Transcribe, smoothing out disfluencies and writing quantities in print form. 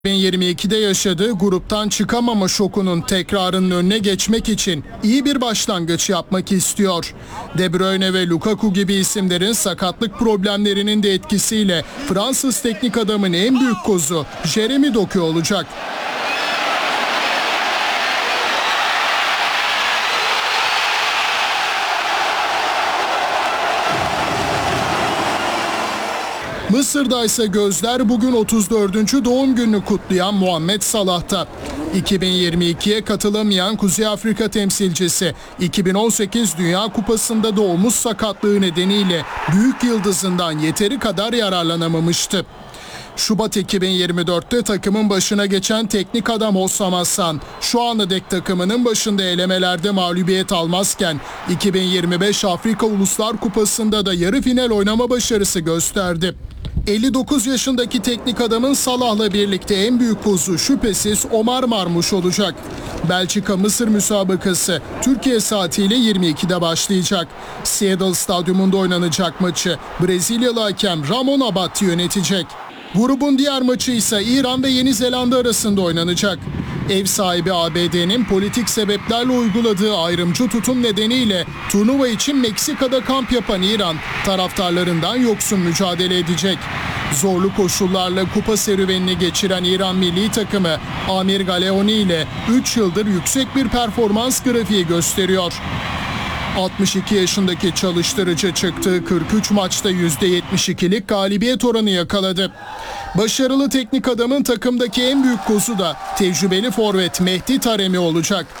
2022'de yaşadığı gruptan çıkamama şokunun tekrarının önüne geçmek için iyi bir başlangıç yapmak istiyor. De Bruyne ve Lukaku gibi isimlerin sakatlık problemlerinin de etkisiyle Fransız teknik adamın en büyük kozu Jeremy Doku olacak. Mısır'da ise gözler bugün 34. doğum gününü kutlayan Muhammed Salah'ta. 2022'ye katılamayan Kuzey Afrika temsilcisi 2018 Dünya Kupası'nda da omuz sakatlığı nedeniyle büyük yıldızından yeteri kadar yararlanamamıştı. Şubat 2024'te takımın başına geçen teknik adam Hossam Hassan, şu ana dek takımının başında elemelerde mağlubiyet almazken 2025 Afrika Uluslar Kupası'nda da yarı final oynama başarısı gösterdi. 59 yaşındaki teknik adamın Salah'la birlikte en büyük kozu şüphesiz Omar Marmuş olacak. Belçika-Mısır müsabakası Türkiye saatiyle 22'de başlayacak. Seattle Stadyumunda oynanacak maçı Brezilyalı hakem Ramon Abatti yönetecek. Grubun diğer maçı ise İran ve Yeni Zelanda arasında oynanacak. Ev sahibi ABD'nin politik sebeplerle uyguladığı ayrımcı tutum nedeniyle turnuva için Meksika'da kamp yapan İran taraftarlarından yoksun mücadele edecek. Zorlu koşullarla kupa serüvenini geçiren İran milli takımı Amir Galeoni ile 3 yıldır yüksek bir performans grafiği gösteriyor. 62 yaşındaki çalıştırıcı çıktığı 43 maçta %72'lik galibiyet oranı yakaladı. Başarılı teknik adamın takımdaki en büyük kozu da tecrübeli forvet Mehdi Taremi olacak.